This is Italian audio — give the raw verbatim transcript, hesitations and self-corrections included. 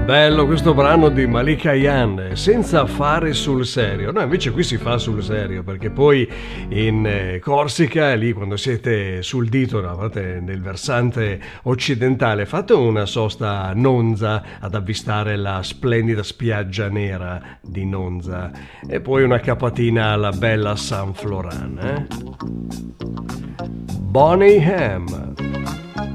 Bello questo brano di Malika Ayane, senza fare sul serio. No, invece qui si fa sul serio, perché poi in eh, Corsica, lì quando siete sul dito, no, fate nel versante occidentale, fate una sosta a Nonza ad avvistare la splendida spiaggia nera di Nonza e poi una capatina alla bella San Floran. Eh? Bonnie M.